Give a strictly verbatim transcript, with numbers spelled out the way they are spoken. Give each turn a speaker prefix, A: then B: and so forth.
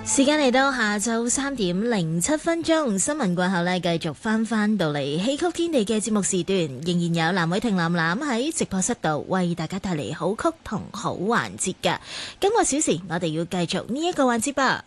A: 時間嚟到下晝三點零七分鐘，新聞過後呢，繼續翻翻到嚟戲曲天地嘅節目時段，仍然有藍偉婷藍藍喺直播室度為大家帶嚟好曲同好環節㗎。今個小時我哋要繼續呢一個環節吧。